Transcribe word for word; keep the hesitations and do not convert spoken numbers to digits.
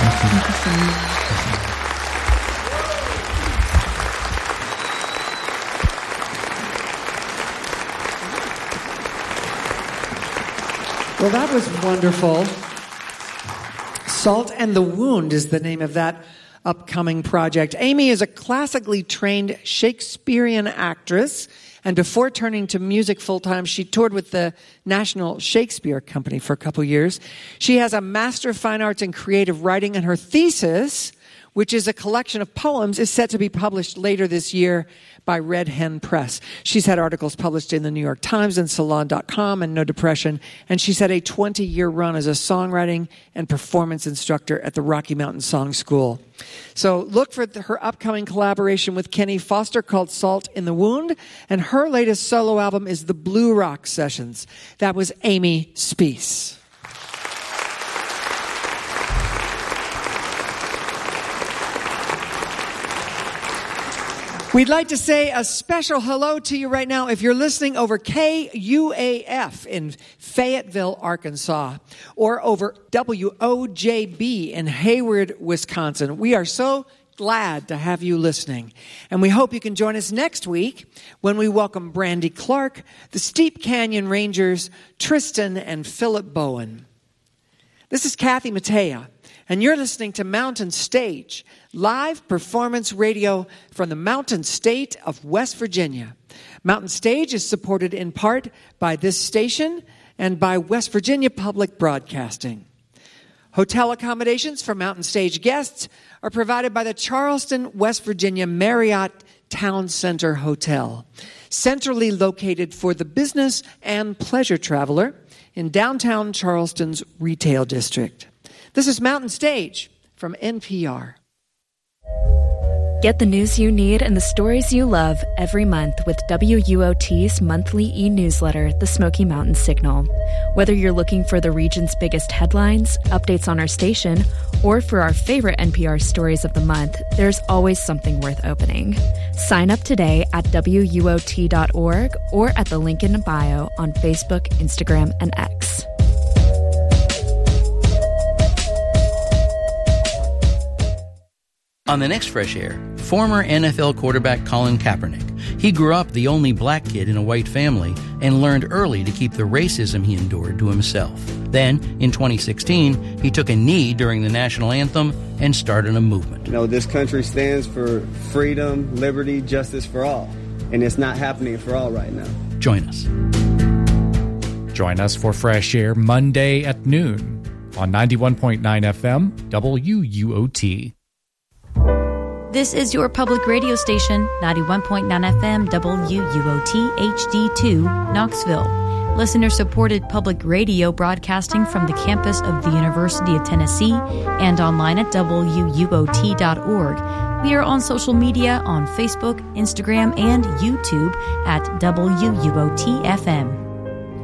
Thank you so much. Well, that was wonderful. Salt and the Wound is the name of that upcoming project. Amy is a classically trained Shakespearean actress, and before turning to music full-time, she toured with the National Shakespeare Company for a couple years. She has a Master of Fine Arts in Creative Writing, and her thesis, which is a collection of poems, is set to be published later this year by Red Hen Press. She's had articles published in the New York Times and Salon dot com and No Depression, and she's had a twenty-year run as a songwriting and performance instructor at the Rocky Mountain Song School. So look for the, her upcoming collaboration with Kenny Foster called Salt in the Wound, and her latest solo album is The Blue Rock Sessions. That was Amy Speace. We'd like to say a special hello to you right now if you're listening over K U A F in Fayetteville, Arkansas, or over W O J B in Hayward, Wisconsin. We are so glad to have you listening. And we hope you can join us next week when we welcome Brandy Clark, the Steep Canyon Rangers, Tristan and Philip Bowen. This is Kathy Mattea, and you're listening to Mountain Stage, live performance radio from the Mountain State of West Virginia. Mountain Stage is supported in part by this station and by West Virginia Public Broadcasting. Hotel accommodations for Mountain Stage guests are provided by the Charleston, West Virginia Marriott Town Center Hotel, centrally located for the business and pleasure traveler in downtown Charleston's retail district. This is Mountain Stage from N P R. Get the news you need and the stories you love every month with W U O T's monthly e-newsletter, The Smoky Mountain Signal. Whether you're looking for the region's biggest headlines, updates on our station, or for our favorite N P R stories of the month, there's always something worth opening. Sign up today at W U O T dot org or at the link in the bio on Facebook, Instagram, and X. On the next Fresh Air, former N F L quarterback Colin Kaepernick. He grew up the only black kid in a white family and learned early to keep the racism he endured to himself. Then, in twenty sixteen, he took a knee during the national anthem and started a movement. You know, this country stands for freedom, liberty, justice for all. And it's not happening for all right now. Join us. Join us for Fresh Air Monday at noon on ninety-one point nine F M W U O T. This is your public radio station, ninety-one point nine F M W U O T H D two, Knoxville. Listener-supported public radio broadcasting from the campus of the University of Tennessee and online at W U O T dot org. We are on social media on Facebook, Instagram, and YouTube at W U O T F M.